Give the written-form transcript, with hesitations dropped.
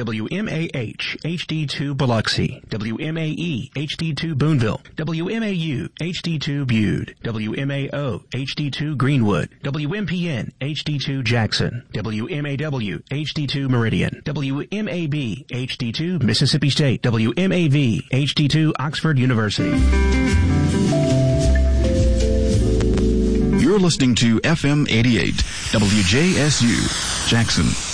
WMAH HD2 Biloxi, WMAE HD2 Boonville, WMAU HD2 Bude, WMAO HD2 Greenwood, WMPN HD2 Jackson, WMAW HD2 Meridian, WMAB HD2 Mississippi State, WMAV HD2 Oxford University. You're listening to FM 88, WJSU, Jackson.